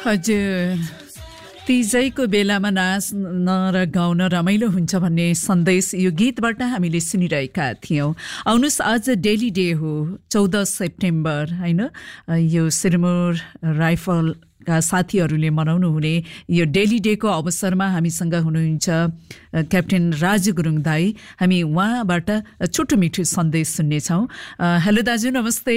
हजुर, तीजैको बेलामा नाच्न र गाउन रमाइलो हुन्छ भन्ने सन्देश यो गीतबाट हामीले सुनिरहेका थियौँ। आउनुहोस्, आज डेली डे हो, 14 सेप्टेम्बर होइन। यो सिरमौर राइफलका साथीहरूले मनाउनु हुने यो डेली डेको अवसरमा हामीसँग हुनुहुन्छ क्याप्टेन राजु गुरुङ दाई। हामी उहाँबाट छोटो मिठो सन्देश सुन्नेछौँ। हेलो दाजु, नमस्ते।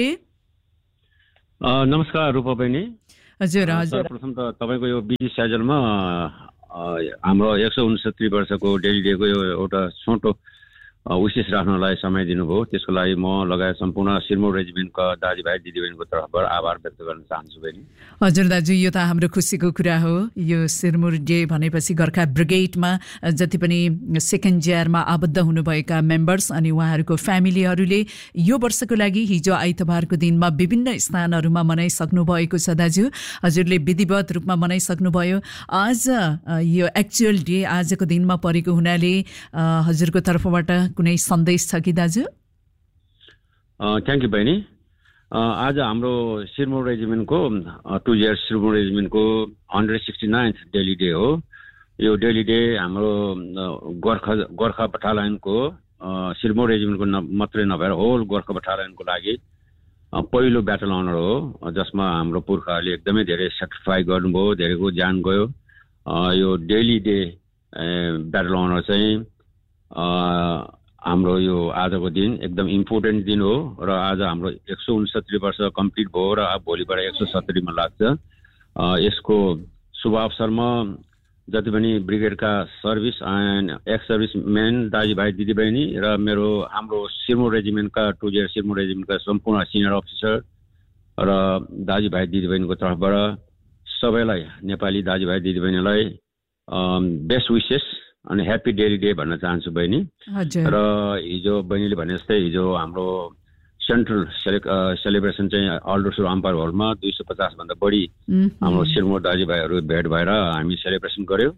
नमस्कार रूपा बहिनी। हजुर हजुर, सर्वप्रथम त तपाईँको यो बिजी स्याजलमा हाम्रो 169 वर्षको डेली डेको यो एउटा छोटो विशेष राख्नलाई समय दिनुभयो। त्यसको लागि म लगायत सम्पूर्ण सिरमौर रेजिमेन्टका दाजुभाइ दिदीबहिनीको तर्फबाट आभार व्यक्त गर्न चाहन्छु बहिनी। हजुर दाजु, यो त हाम्रो खुसीको कुरा हो। यो सिरमौर डे भनेपछि गोर्खा ब्रिगेडमा जति पनि सेकेन्ड जिआरमा आबद्ध हुनुभएका मेम्बर्स अनि उहाँहरूको फ्यामिलीहरूले यो वर्षको लागि हिजो आइतबारको दिनमा विभिन्न स्थानहरूमा मनाइसक्नु भएको छ। दाजु, हजुरले विधिवत रूपमा मनाइसक्नुभयो। आज यो एक्चुअल डे आजको दिनमा परेको हुनाले हजुरको तर्फबाट कुनै सन्देश छ कि दाजु? थ्याङ्क यू बहिनी। आज हाम्रो Sirmaur रेजिमेन्टको 2 years Sirmaur रेजिमेन्टको 169th daily day हो। यो डेली डे हाम्रो गोर्खा बटालियनको सिरमौर रेजिमेन्टको मात्रै नभएर होल गोर्खा बटालियनको लागि पहिलो ब्याटल अनर हो, जसमा हाम्रो पुर्खाहरूले एकदमै धेरै सेक्रिफाई गर्नुभयो, धेरैको ज्यान गयो। यो डेली डे ब्याटल अनर चाहिँ हाम्रो यो आजको दिन एकदम इम्पोर्टेन्ट दिन हो र आज हाम्रो 169 वर्ष कम्प्लिट भयो र अब भोलिबाट 170 मा लाग्छ। यसको शुभ अवसरमा जति पनि ब्रिगेडका service and x service main दाजुभाइ दिदीबहिनी र हाम्रो सिरमौर रेजिमेन्टका 2 इयर सिरमौर रेजिमेन्टका सम्पूर्ण सिनियर अफिसर र दाजुभाइ दिदीबहिनीको तर्फबाट सबैलाई, नेपाली दाजुभाइ दिदीबहिनीलाई बेस्ट विसेस अनि ह्याप्पी डेली डे भन्न चाहन्छु बहिनी। र हिजो बहिनीले भने जस्तै हिजो हाम्रो सेन्ट्रल सेलिब्रेसन चाहिँ अल्डोसुर अम्पायर हलमा 250 भन्दा बढी हाम्रो सिरमौर दाजुभाइहरू भेट भएर हामी सेलिब्रेसन गर्यौँ।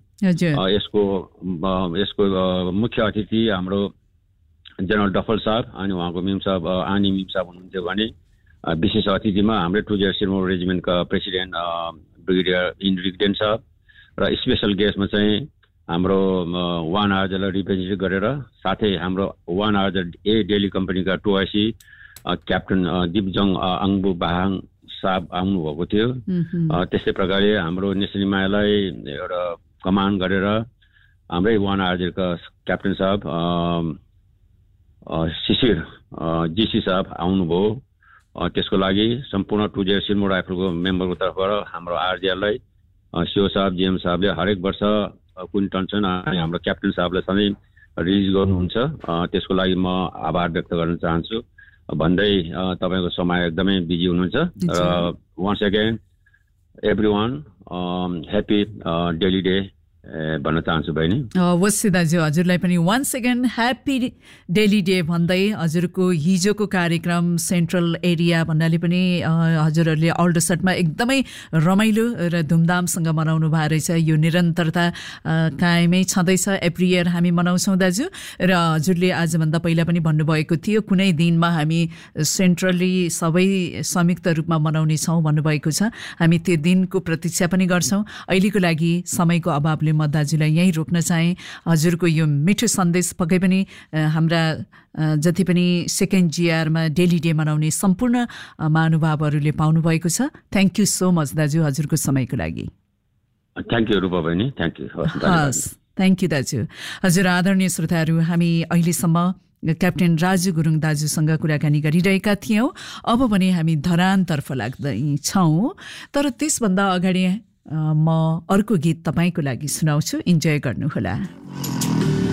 यसको मुख्य अतिथि हाम्रो जनरल डफल साहब अनि उहाँको मिम साहब आनी मिम साहब हुनुहुन्थ्यो भने विशेष अतिथिमा हाम्रो 2 इयर सिरमौर रेजिमेन्टका प्रेसिडेन्ट ब्रिगेडियर इन्ड्रिगडेन साहब र स्पेसल गेस्टमा चाहिँ हाम्रो 1 आर्जलाई रिप्रेजेन्ट गरेर साथै हाम्रो 1 आर्ज ए डेली कम्पनीका 2IC क्याप्टन दिपजङ आङबु बाहाङ साहब आउनुभएको थियो। त्यस्तै प्रकारले हाम्रो नेसनिमालाई एउटा कमान्ड गरेर हाम्रै 1 आर्जका क्याप्टन साहब शिशिर जीसी साहब आउनुभयो। त्यसको लागि सम्पूर्ण 2 इयर सिरमौर राइफलको मेम्बरको तर्फबाट हाम्रो आरजिआरलाई सिओ साहब जिएम साहबले हरेक वर्ष कुन टन्छन् अनि हाम्रो क्याप्टन साहबलाई सधैँ रिलिज गर्नुहुन्छ। त्यसको लागि म आभार व्यक्त गर्न चाहन्छु भन्दै तपाईँको समय एकदमै बिजी हुनुहुन्छ। Once again everyone happy daily day भन्न चाहन्छु बहिनी। वस् दाजु, हजुरलाई पनि once again happy daily day भन्दै हजुरको हिजोको कार्यक्रम सेन्ट्रल एरिया भन्नाले पनि हजुरहरूले अल्डोसटमा एकदमै रमाइलो र धुमधामसँग मनाउनु भएको रहेछ। यो निरन्तरता कायमै छँदैछ। एभ्री इयर हामी मनाउँछौँ दाजु, र हजुरले आजभन्दा पहिला पनि भन्नुभएको थियो कुनै दिनमा हामी सेन्ट्रली सबै संयुक्त रूपमा मनाउनेछौँ भन्नुभएको छ। हामी त्यो दिनको प्रतीक्षा पनि गर्छौँ। अहिलेको लागि समयको अभावले म दाजुलाई यहीँ रोक्न चाहेँ। हजुरको यो मिठो सन्देश पक्कै पनि हाम्रा जति पनि सेकेन्ड जिआरमा डेली डे मनाउने सम्पूर्ण महानुभावहरूले पाउनुभएको छ। थ्याङ्क यू सो मच दाजु हजुरको समयको लागि। थ्याङ्क यू रूपा बहिनी, थ्याङ्क यू। हस्, थ्याङ्क यू दाजु। हजुर आदरणीय श्रोताहरू, हामी अहिलेसम्म क्याप्टेन राजु गुरुङ दाजुसँग कुराकानी गरिरहेका थियौँ। अब भने हामी धरानतर्फ लाग्दैछौँ, तर त्यसभन्दा अगाडि म अर्को गीत तपाईँको लागि सुनाउँछु। इन्जोय गर्नुहोला।